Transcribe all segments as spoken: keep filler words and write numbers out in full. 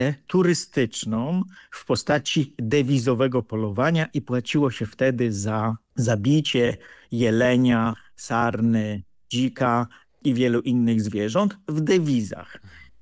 turystyczną w postaci dewizowego polowania i płaciło się wtedy za zabicie jelenia, sarny, dzika i wielu innych zwierząt w dewizach.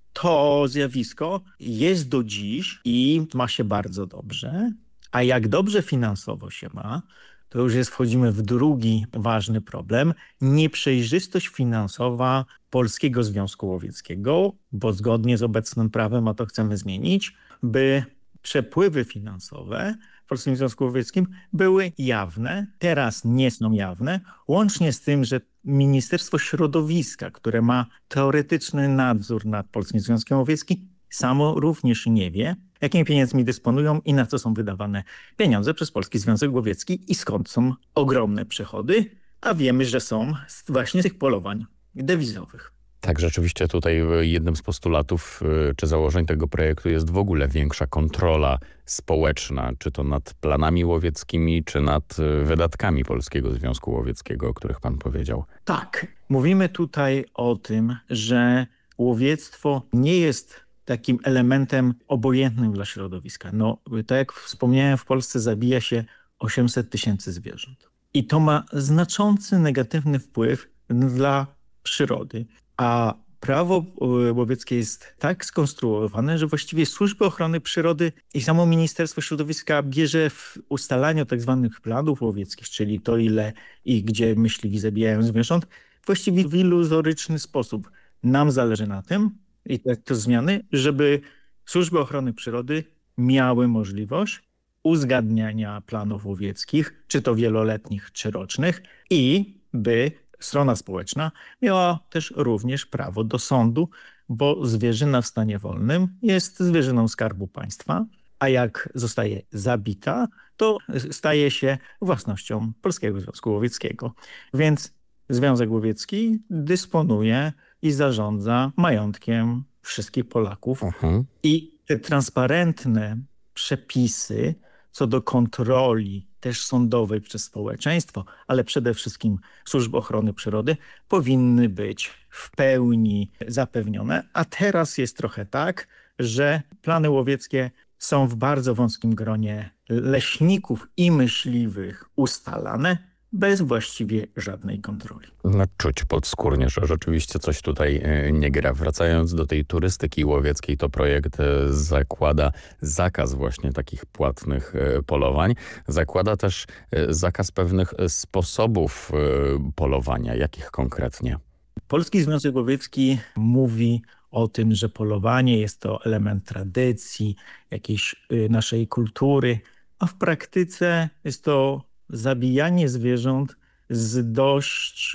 To zjawisko jest do dziś i ma się bardzo dobrze, a jak dobrze finansowo się ma, to już jest, wchodzimy w drugi ważny problem, nieprzejrzystość finansowa Polskiego Związku Łowieckiego, bo zgodnie z obecnym prawem, a to chcemy zmienić, by przepływy finansowe w Polskim Związku Łowieckim były jawne, teraz nie są jawne, łącznie z tym, że Ministerstwo Środowiska, które ma teoretyczny nadzór nad Polskim Związkiem Łowieckim, samo również nie wie, jakimi pieniędzmi dysponują i na co są wydawane pieniądze przez Polski Związek Łowiecki i skąd są ogromne przychody, a wiemy, że są z właśnie z tych polowań dewizowych. Tak, rzeczywiście tutaj jednym z postulatów czy założeń tego projektu jest w ogóle większa kontrola społeczna, czy to nad planami łowieckimi, czy nad wydatkami Polskiego Związku Łowieckiego, o których pan powiedział. Tak, mówimy tutaj o tym, że łowiectwo nie jest takim elementem obojętnym dla środowiska. No, tak jak wspomniałem, w Polsce zabija się osiemset tysięcy zwierząt. I to ma znaczący negatywny wpływ dla przyrody. A prawo łowieckie jest tak skonstruowane, że właściwie służby ochrony przyrody i samo Ministerstwo Środowiska bierze w ustalaniu tak zwanych planów łowieckich, czyli to ile i gdzie myśliwi zabijają zwierząt, właściwie w iluzoryczny sposób. Nam zależy na tym, i te, te zmiany, żeby służby ochrony przyrody miały możliwość uzgadniania planów łowieckich, czy to wieloletnich, czy rocznych, i by strona społeczna miała też również prawo do sądu, bo zwierzyna w stanie wolnym jest zwierzyną Skarbu Państwa, a jak zostaje zabita, to staje się własnością Polskiego Związku Łowieckiego. Więc Związek Łowiecki dysponuje i zarządza majątkiem wszystkich Polaków. Uh-huh. I te transparentne przepisy co do kontroli też sądowej przez społeczeństwo, ale przede wszystkim służby ochrony przyrody powinny być w pełni zapewnione. A teraz jest trochę tak, że plany łowieckie są w bardzo wąskim gronie leśników i myśliwych ustalane, bez właściwie żadnej kontroli. No, czuć podskórnie, że rzeczywiście coś tutaj nie gra. Wracając do tej turystyki łowieckiej, to projekt zakłada zakaz właśnie takich płatnych polowań. Zakłada też zakaz pewnych sposobów polowania. Jakich konkretnie? Polski Związek Łowiecki mówi o tym, że polowanie jest to element tradycji, jakiejś naszej kultury, a w praktyce jest to zabijanie zwierząt z dość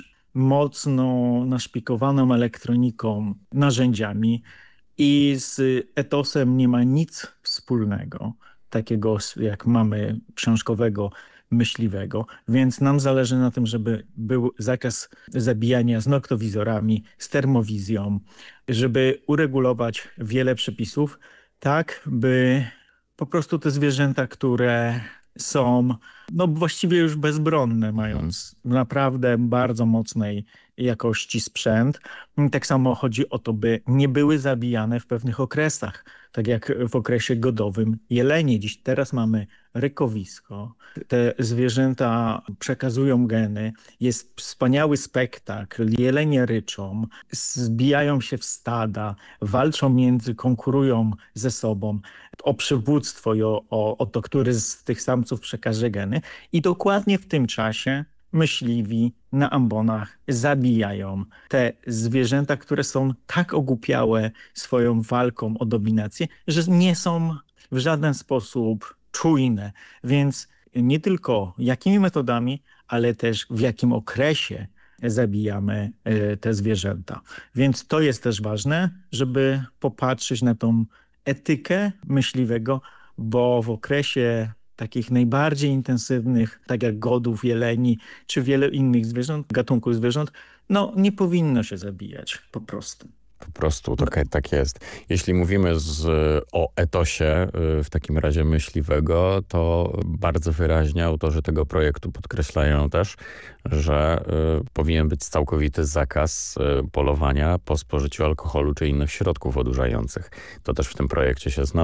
mocno naszpikowaną elektroniką, narzędziami i z etosem nie ma nic wspólnego, takiego jak mamy książkowego myśliwego, więc nam zależy na tym, żeby był zakaz zabijania z noktowizorami, z termowizją, żeby uregulować wiele przepisów, tak by po prostu te zwierzęta, które są no właściwie już bezbronne, mając naprawdę bardzo mocnej jakości sprzęt. Tak samo chodzi o to, by nie były zabijane w pewnych okresach, tak jak w okresie godowym jelenie. Dziś teraz mamy rykowisko. Te zwierzęta przekazują geny. Jest wspaniały spektakl. Jelenie ryczą, zbijają się w stada, walczą między, konkurują ze sobą o przywództwo i o, o, o to, który z tych samców przekaże geny. I dokładnie w tym czasie myśliwi na ambonach zabijają te zwierzęta, które są tak ogłupiałe swoją walką o dominację, że nie są w żaden sposób czujne. Więc nie tylko jakimi metodami, ale też w jakim okresie zabijamy te zwierzęta. Więc to jest też ważne, żeby popatrzeć na tą etykę myśliwego, bo w okresie takich najbardziej intensywnych, tak jak godów, jeleni, czy wiele innych zwierząt, gatunków zwierząt, no nie powinno się zabijać po prostu. Po prostu tak, tak jest. Jeśli mówimy z, o etosie y, w takim razie myśliwego, to bardzo wyraźnie autorzy tego projektu podkreślają też, że y, powinien być całkowity zakaz y, polowania po spożyciu alkoholu czy innych środków odurzających. To też w tym projekcie się znalazło.